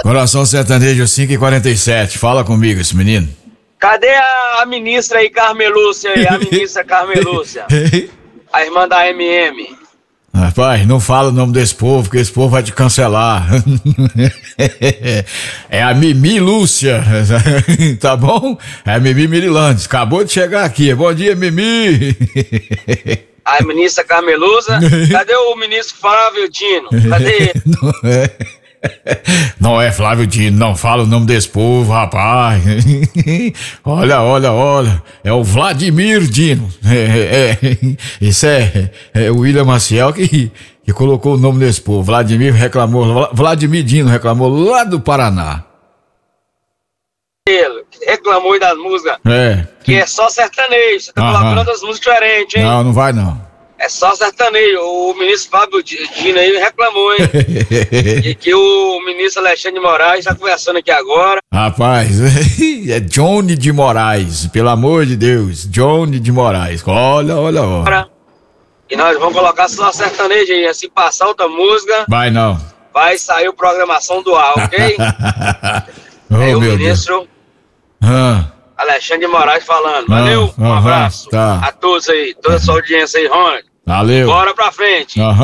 Coração Sertanejo 5h47. Fala comigo, esse menino. Cadê a ministra aí, Carmelúcia? A ministra Carmelúcia. A irmã da MM. Rapaz, não fala o nome desse povo, porque esse povo vai te cancelar. É a Mimi Lúcia, tá bom? É a Mimi Mirilandes, acabou de chegar aqui. Bom dia, Mimi. A ministra Carmelúcia. Cadê o ministro Flávio Dino? Cadê ele? Não é Flávio Dino, não fala o nome desse povo, rapaz. Olha, é o Vladimir Dino. Isso é o William Maciel que colocou o nome desse povo. Vladimir Dino reclamou lá do Paraná. Ele reclamou das músicas. Que é só sertanejo. Você tá colocando as músicas diferentes, hein? Não vai não. É só sertanejo. O ministro Fábio Dino aí reclamou, hein? E que o ministro Alexandre de Moraes está conversando aqui agora. Rapaz, é Johnny de Moraes, pelo amor de Deus, Johnny de Moraes. Olha. E nós vamos colocar só sertanejo aí. Se passar outra música, vai não. Vai sair a programação do ar, ok? Oh, o ministro Alexandre de Moraes falando. Valeu, um abraço a todos aí, toda a sua audiência aí, Ronald. Valeu. Bora pra frente.